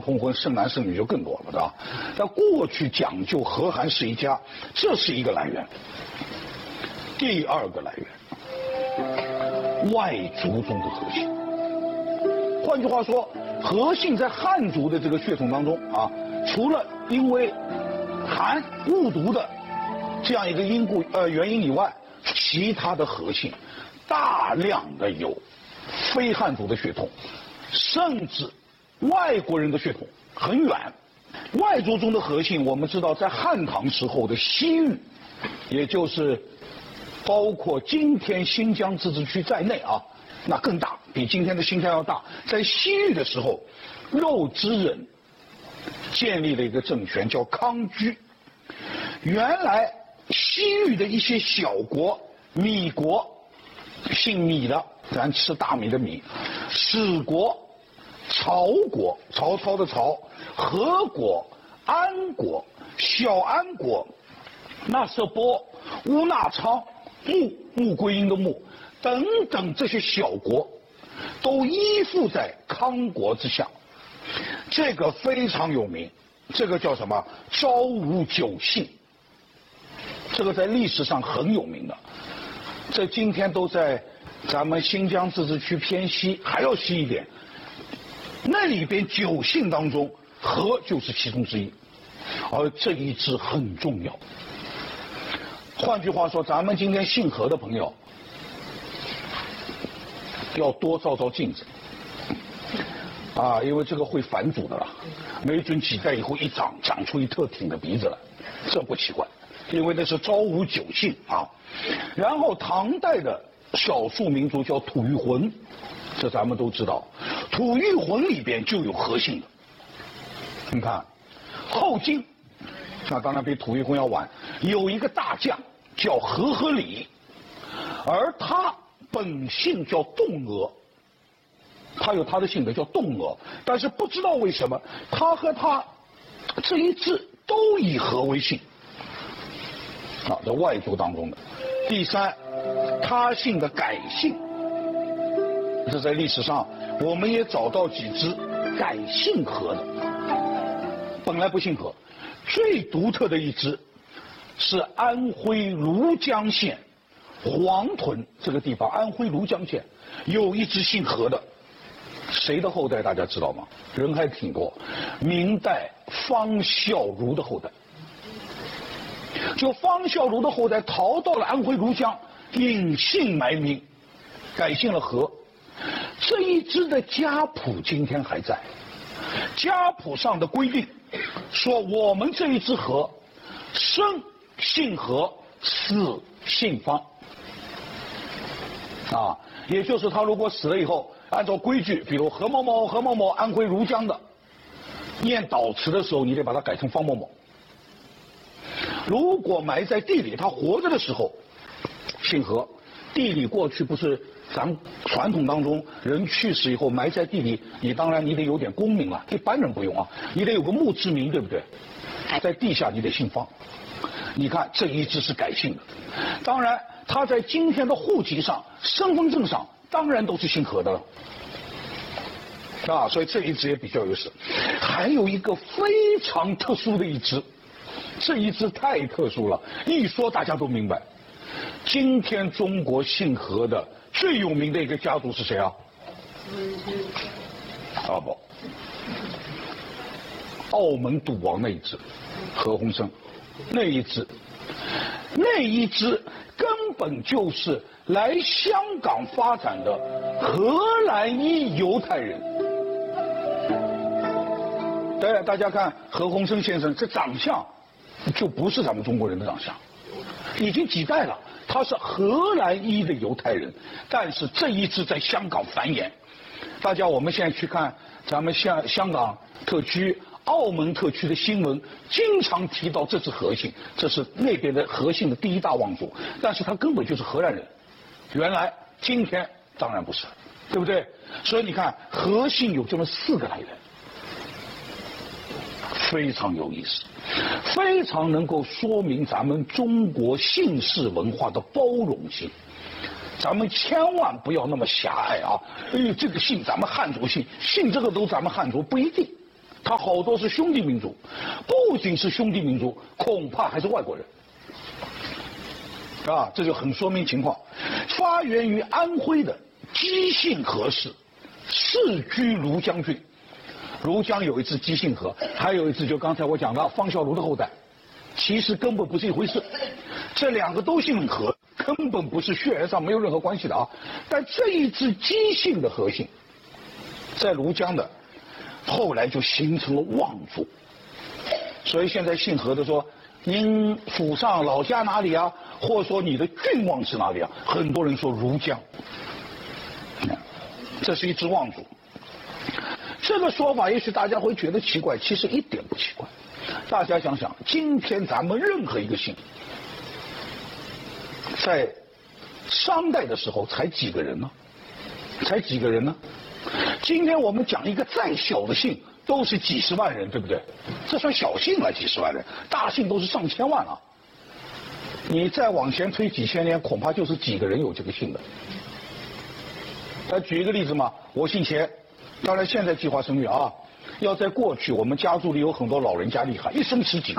通婚，生男生女就更多了，对吧？但过去讲究和韩是一家，这是一个来源。第二个来源，外族中的和姓。换句话说，和姓在汉族的这个血统当中啊，除了因为韩误读的这样一个原因以外，其他的和姓大量的有非汉族的血统，甚至外国人的血统很远。外族中的和姓，我们知道在汉唐时候的西域，也就是包括今天新疆自治区在内啊，那更大，比今天的新疆要大。在西域的时候，肉孜人建立了一个政权叫康居。原来西域的一些小国，米国，姓米的，咱吃大米的米，史国、曹国，曹操的曹，何国、安国、小安国、那色波、乌纳昌、穆桂英的穆等等这些小国，都依附在康国之下。这个非常有名，这个叫什么？昭武九姓。这个在历史上很有名的，这今天都在咱们新疆自治区偏西，还要西一点。那里边9姓当中，和就是其中之一，而这一支很重要。换句话说，咱们今天姓何的朋友，要多照照镜子，啊，因为这个会返祖的了，没准几代以后一长出一特挺的鼻子来，这不奇怪，因为那是昭武9姓啊。然后唐代的少数民族叫吐谷浑，这咱们都知道，吐谷浑里边就有和姓的。你看，后金，那当然比吐谷浑要晚，有一个大将叫和合理，而他本姓叫洞娥，他有他的姓德叫洞娥，但是不知道为什么他和他这一支都以和为姓，啊，在外族当中的。第三，他姓的改姓，这在历史上我们也找到几支改姓和的，本来不姓和。最独特的一支是安徽庐江县黄屯这个地方，安徽庐江县有一支姓和的，谁的后代大家知道吗？人还挺多，明代方孝孺的后代。就方孝孺的后代逃到了安徽庐江，隐姓埋名，改姓了和。这一支的家谱今天还在，家谱上的规定说，我们这一支和生姓何，死姓方，啊，也就是他如果死了以后，按照规矩，比如何某某何某某安徽庐江的，念悼词的时候，你得把它改成方某某。如果埋在地里，他活着的时候姓何，地里过去不是咱们传统当中人去世以后埋在地里，你当然你得有点功名了，一般人不用啊，你得有个墓志铭，对不对？在地下你得姓方。你看这一支是改姓的，当然他在今天的户籍上、身份证上当然都是姓何的了，啊，所以这一支也比较有史。还有一个非常特殊的一支，这一支太特殊了，一说大家都明白。今天中国姓何的最有名的一个家族是谁啊？啊不，澳门赌王那一支，何鸿燊，那一支根本就是来香港发展的荷兰裔犹太人。对，大家看何鸿燊先生这长相，就不是咱们中国人的长相，已经几代了。他是荷兰裔的犹太人，但是这一支在香港繁衍。大家我们现在去看咱们香港特区、澳门特区的新闻，经常提到这支何姓，这是那边的何姓的第一大望族，但是他根本就是荷兰人。原来今天当然不是，对不对？所以你看何姓有这么4个来源，非常有意思，非常能够说明咱们中国姓氏文化的包容性。咱们千万不要那么狭隘啊！哎呦，这个姓咱们汉族姓这个都咱们汉族不一定， 他好多是兄弟民族，不仅是兄弟民族，恐怕还是外国人。啊，这就很说明情况。发源于安徽的姬姓何氏，世居庐江郡。庐江有一支姬姓河，还有一支就刚才我讲的方孝孺的后代，其实根本不是一回事。这两个都姓何，根本不是血缘上没有任何关系的啊。但这一支姬姓的何姓，在庐江的，后来就形成了望族。所以现在姓何的说，您府上老家哪里啊？或者说你的郡望是哪里啊？很多人说庐江，这是一支望族。这个说法也许大家会觉得奇怪，其实一点不奇怪。大家想想，今天咱们任何一个姓，在商代的时候才几个人呢？才几个人呢？今天我们讲一个再小的姓，都是几十万人，对不对？这算小姓了，几十万人，大姓都是上千万了。你再往前推几千年，恐怕就是几个人有这个姓的。再举一个例子嘛，我姓钱，当然现在计划生育啊，要在过去我们家族里有很多老人家厉害，一生十几个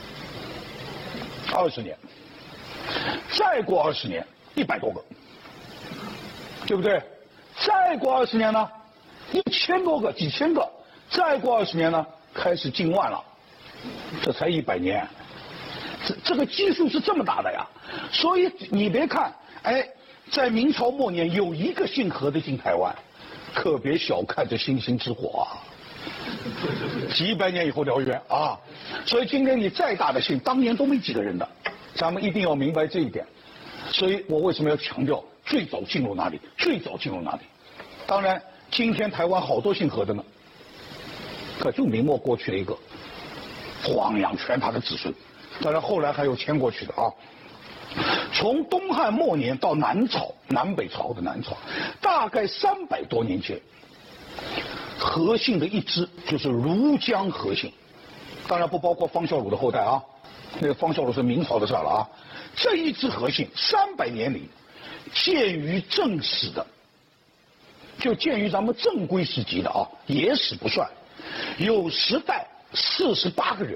，20年，再过20年100多个，对不对？再过20年呢，1000多个、几千个，再过20年呢，开始近万了，这才100年。这个基数是这么大的呀，所以你别看，哎，在明朝末年有一个姓何的进台湾，可别小看这星星之火啊，几百年以后燎原啊。所以今天你再大的姓，当年都没几个人的，咱们一定要明白这一点。所以我为什么要强调最早进入哪里？最早进入哪里？当然，今天台湾好多姓何的呢，可就明末过去的一个黄养全他的子孙。当然后来还有迁过去的啊。从东汉末年到南朝，南北朝的南朝，大概300多年间，何姓的一支就是庐江何姓，当然不包括方孝孺的后代啊，那个方孝孺是明朝的事了啊。这一支何姓300年里，鉴于正史的，就鉴于咱们正规史籍的啊，野史不算，有10代48个人。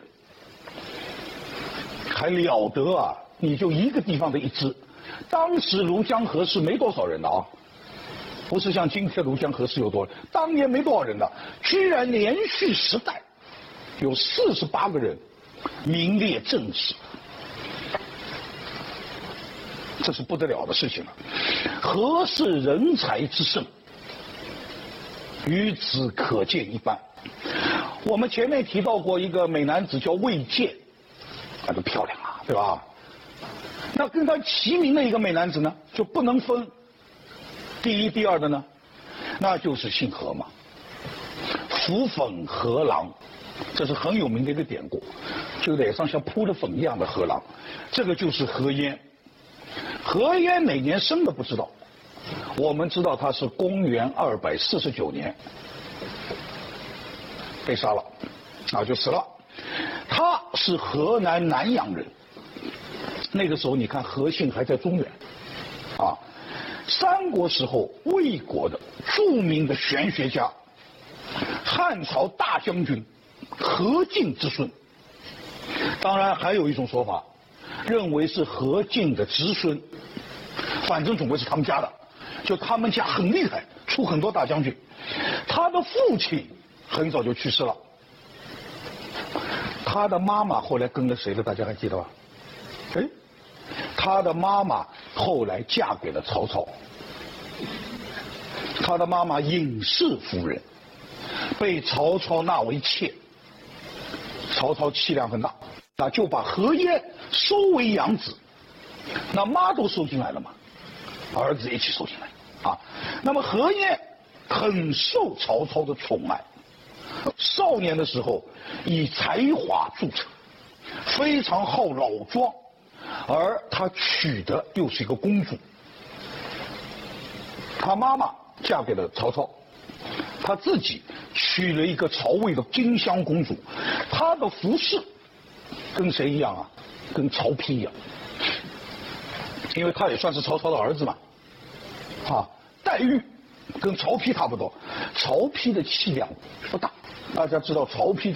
还了得啊！你就一个地方的一支，当时庐江何氏没多少人的啊，不是像今天庐江何氏有多人，当年没多少人的，居然连续10代，有48个人名列正史，这是不得了的事情了。何氏人才之盛，于此可见一斑。我们前面提到过一个美男子叫魏建。那就漂亮啊，对吧？那跟他齐名的一个美男子呢，就不能分第一、第二的呢，那就是姓何嘛。浮粉何郎，这是很有名的一个典故，就脸上像铺着粉一样的何郎，这个就是何晏。何晏哪年生的不知道，我们知道他是公元249年被杀了，啊，就死了。他是河南南阳人，那个时候你看何姓还在中原，啊，三国时候魏国的著名的玄学家，汉朝大将军何进之孙。当然还有一种说法，认为是何进的侄孙，反正总归是他们家的，就他们家很厉害，出很多大将军。他的父亲很早就去世了。他的妈妈后来跟了谁了？大家还记得吧？哎，他的妈妈后来嫁给了曹操。他的妈妈尹氏夫人被曹操纳为妾，曹操气量很大，那就把何晏收为养子。那妈都收进来了嘛，儿子一起收进来啊。那么何晏很受曹操的宠爱。少年的时候以才华著称，非常好老庄，而他娶的又是一个公主。他妈妈嫁给了曹操，他自己娶了一个曹魏的荆襄公主。他的服饰跟谁一样啊？跟曹丕一样，因为他也算是曹操的儿子嘛。啊，待遇跟曹丕差不多。 曹丕的气量不大。大家知道曹丕